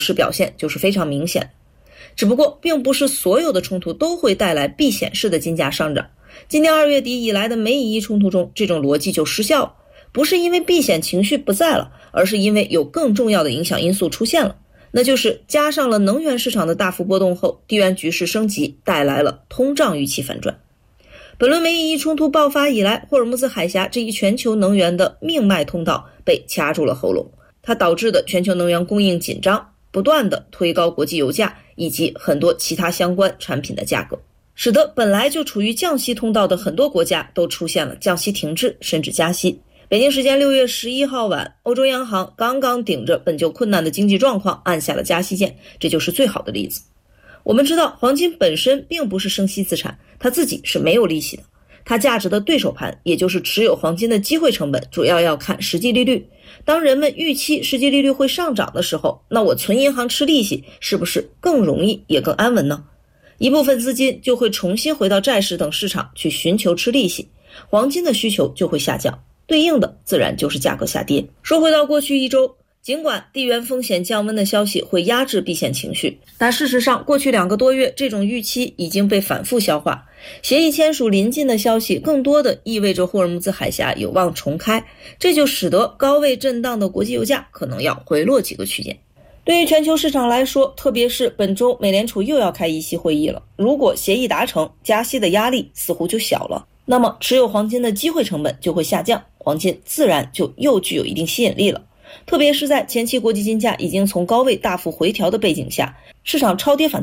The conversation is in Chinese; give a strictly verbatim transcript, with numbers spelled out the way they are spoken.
势表现就是非常明显。只不过并不是所有的冲突都会带来避险式的金价上涨。今年二月底以来的美以一冲突中，这种逻辑就失效了，不是因为避险情绪不在了，而是因为有更重要的影响因素出现了，那就是加上了能源市场的大幅波动后，地缘局势升级带来了通胀预期反转。本轮美以一冲突爆发以来，霍尔木兹海峡这一全球能源的命脉通道被掐住了喉咙，它导致的全球能源供应紧张，不断的推高国际油价以及很多其他相关产品的价格，使得本来就处于降息通道的很多国家都出现了降息停滞甚至加息。北京时间六月十一号晚，欧洲央行刚刚顶着本就困难的经济状况按下了加息键，这就是最好的例子。我们知道黄金本身并不是生息资产，它自己是没有利息的，它价值的对手盘，也就是持有黄金的机会成本，主要要看实际利率。当人们预期实际利率会上涨的时候，那我存银行吃利息是不是更容易也更安稳呢？一部分资金就会重新回到债市等市场去寻求吃利息，黄金的需求就会下降，对应的自然就是价格下跌。说回到过去一周，尽管地缘风险降温的消息会压制避险情绪，但事实上过去两个多月这种预期已经被反复消化。协议签署临近的消息更多的意味着霍尔木兹海峡有望重开，这就使得高位震荡的国际油价可能要回落几个区间。对于全球市场来说，特别是本周美联储又要开议息会议了，如果协议达成，加息的压力似乎就小了，那么持有黄金的机会成本就会下降，黄金自然就又具有一定吸引力了。特别是在前期国际金价已经从高位大幅回调的背景下，市场超跌反